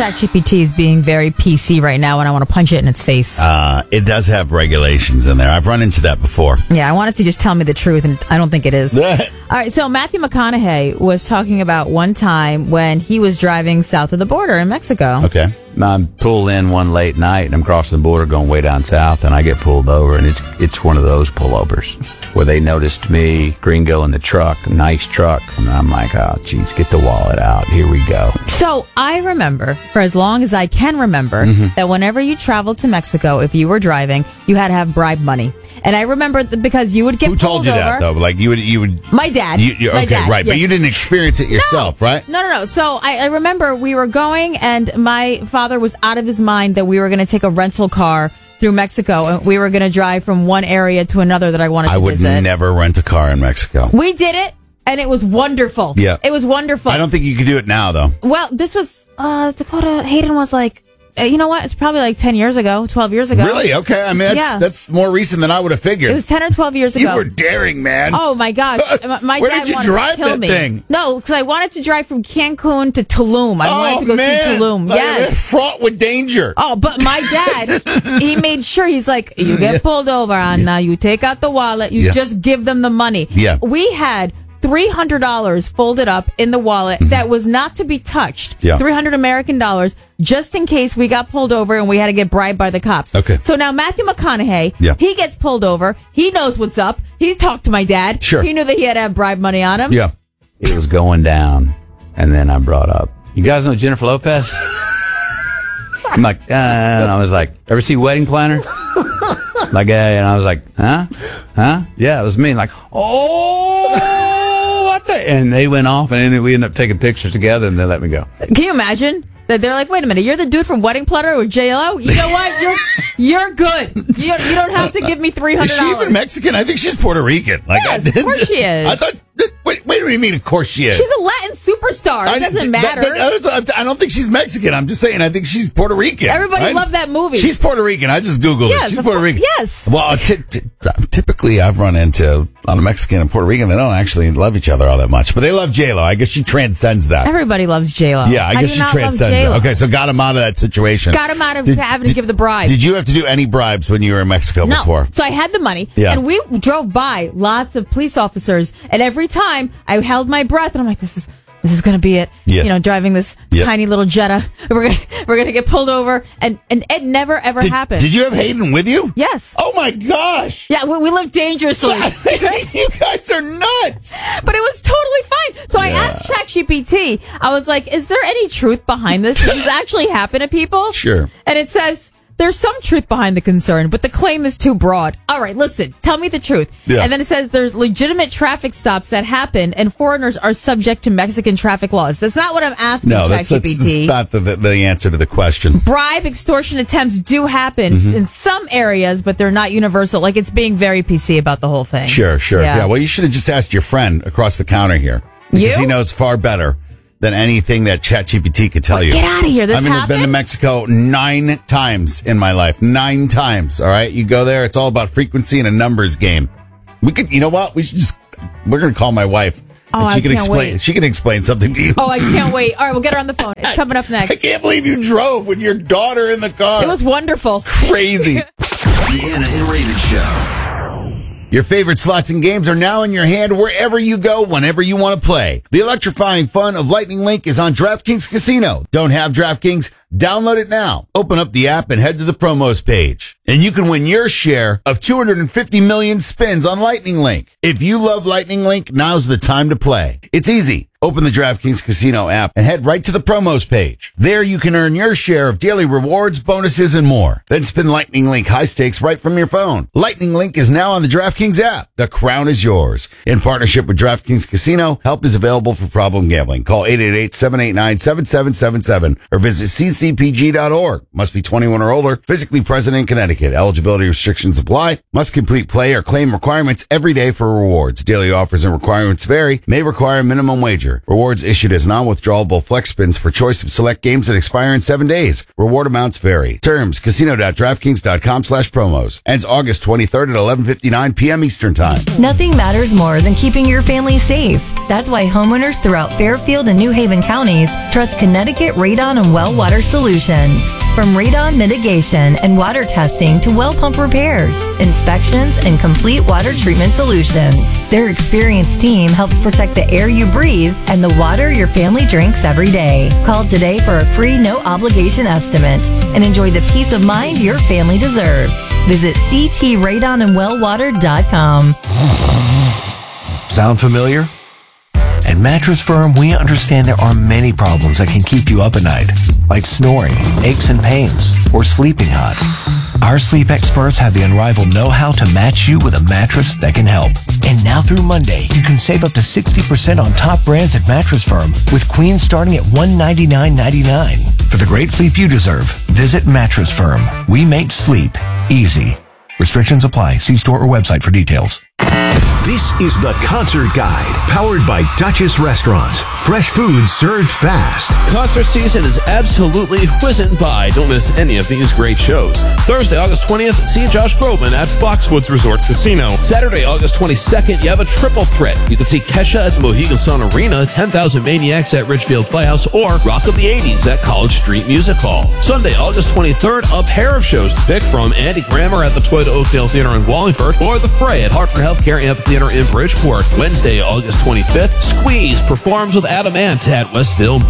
ChatGPT is being very PC right now, and I want to punch it in its face. It does have regulations in there. I've run into that before. Yeah, I want it to just tell me the truth, and I don't think it is. All right, so Matthew McConaughey was talking about one time when he was driving south of the border in Mexico. Okay. I'm pulled in one late night, and I'm crossing the border going way down south, and I get pulled over, and it's one of those pullovers where they noticed me, gringo in the truck, a nice truck, and I'm like, oh, geez, get the wallet out. Here we go. So I remember, for as long as I can remember, that whenever you traveled to Mexico, if you were driving, you had to have bribe money. And I remember because you would get pulled over. Who told you that, though? Like, you would... My dad. My dad, right. Yes. But you didn't experience it yourself, right? No. So I remember we were going, and my father was out of his mind that we were going to take a rental car through Mexico, and we were going to drive from one area to another that I wanted to visit. I would never rent a car in Mexico. We did it, and it was wonderful. Yeah. It was wonderful. I don't think you could do it now, though. Well, this was, Dakota Hayden was like, you know what? It's probably like 10 years ago, 12 years ago. Really? Okay. I mean, that's more recent than I would have figured. It was 10 or 12 years ago. You were daring, man. Oh, my gosh. My Where dad did you wanted drive to kill that me. thing? No, because I wanted to drive from Cancun to Tulum. I wanted to go see Tulum. Like, Yes. Fraught with danger. Oh, but my dad, he made sure, he's like, you get pulled over, Anna, you take out the wallet, you just give them the money. Yeah. We had $300 folded up in the wallet that was not to be touched. Yeah. $300 American dollars, just in case we got pulled over and we had to get bribed by the cops. Okay. So now Matthew McConaughey, Yeah. he gets pulled over. He knows what's up. He talked to my dad. Sure. He knew that he had to have bribe money on him. Yeah. It was going down, and then I brought up, you guys know Jennifer Lopez? I'm like, and I was like, ever see Wedding Planner? Like, and I was like, huh? Yeah, it was me. Like, oh, what the? And they went off, and then we ended up taking pictures together, and they let me go. Can you imagine? That they're like, wait a minute, you're the dude from Wedding Planner with J.Lo? You know what? You're good. You don't have to give me $300. Is she even Mexican? I think she's Puerto Rican. Like, Yes, of course she is. I thought. Wait, what do you mean? Of course she is. She's a Latin superstar. It doesn't matter. I don't think she's Mexican. I'm just saying. I think she's Puerto Rican. Everybody loved that movie. She's Puerto Rican. I just Googled it. She's Puerto Rican. Yes. Well, typically I've run into a Mexican and Puerto Rican. They don't actually love each other all that much, but they love J-Lo. I guess she transcends that. Everybody loves J-Lo. Yeah, I guess she transcends that. Okay, so got him out of that situation. Got him out of having to give the bribe. Did you have to do any bribes when you were in Mexico before? So I had the money, Yeah. and we drove by lots of police officers, and every time I held my breath, and I'm like, this is going to be it. Yeah. You know, driving this tiny little Jetta. We're gonna get pulled over, and it never ever happened. Did you have Hayden with you? Yes. Oh my gosh. Yeah, we live dangerously. You guys are nuts. But it was totally fine. So I asked ChatGPT, I was like, is there any truth behind this? Does this actually happen to people? Sure. And it says, there's some truth behind the concern, but the claim is too broad. All right, listen, tell me the truth. Yeah. And then it says there's legitimate traffic stops that happen, and foreigners are subject to Mexican traffic laws. That's not what I'm asking ChatGPT. That's not the answer to the question. Bribe, extortion attempts do happen in some areas, but they're not universal. Like, it's being very PC about the whole thing. Sure. Yeah, well, you should have just asked your friend across the counter here. Because he knows far better than anything that ChatGPT could tell you. Get out of here. This I've been to Mexico 9 times in my life. 9 times. All right. You go there. It's all about frequency and a numbers game. We could, you know what? We're going to call my wife. Oh, and she can can't explain. wait. She can explain something to you. Oh, I can't wait. All right, we'll get her on the phone. It's coming up next. I can't believe you drove with your daughter in the car. It was wonderful. Crazy. The Anna and Raven Show. Your favorite slots and games are now in your hand wherever you go, whenever you want to play. The electrifying fun of Lightning Link is on DraftKings Casino. Don't have DraftKings? Download it now. Open up the app and head to the promos page. And you can win your share of 250 million spins on Lightning Link. If you love Lightning Link, now's the time to play. It's easy. Open the DraftKings Casino app and head right to the promos page. There you can earn your share of daily rewards, bonuses, and more. Then spin Lightning Link high stakes right from your phone. Lightning Link is now on the DraftKings app. The crown is yours. In partnership with DraftKings Casino, help is available for problem gambling. Call 888-789-7777 or visit ccpg.org. Must be 21 or older. Physically present in Connecticut. Eligibility restrictions apply. Must complete play or claim requirements every day for rewards. Daily offers and requirements vary. May require minimum wager. Rewards issued as non-withdrawable flex spins for choice of select games that expire in 7 days. Reward amounts vary. Terms, casino.draftkings.com/promos. Ends August 23rd at 11:59 p.m. Eastern Time. Nothing matters more than keeping your family safe. That's why homeowners throughout Fairfield and New Haven counties trust Connecticut Radon and Well Water solutions. From radon mitigation and water testing to well pump repairs, inspections, and complete water treatment solutions, their experienced team helps protect the air you breathe and the water your family drinks every day. Call today for a free no-obligation estimate and enjoy the peace of mind your family deserves. Visit ctradonandwellwater.com. Sound familiar? At Mattress Firm, we understand there are many problems that can keep you up at night, like snoring, aches and pains, or sleeping hot. Our sleep experts have the unrivaled know-how to match you with a mattress that can help. And now through Monday, you can save up to 60% on top brands at Mattress Firm, with Queen starting at $199.99. For the great sleep you deserve, visit Mattress Firm. We make sleep easy. Restrictions apply. See store or website for details. This is the Concert Guide, powered by Duchess Restaurants. Fresh food served fast. Concert season is absolutely whizzing by. Don't miss any of these great shows. Thursday, August 20th, see Josh Groban at Foxwoods Resort Casino. Saturday, August 22nd, you have a triple threat. You can see Kesha at the Mohegan Sun Arena, 10,000 Maniacs at Ridgefield Playhouse, or Rock of the 80s at College Street Music Hall. Sunday, August 23rd, a pair of shows to pick from: Andy Grammer at the Toyota Oakdale Theater in Wallingford, or The Fray at Hartford Healthcare Amphitheater in Bridgeport. Wednesday, August 25th, Squeeze performs with Adam Ant at Westville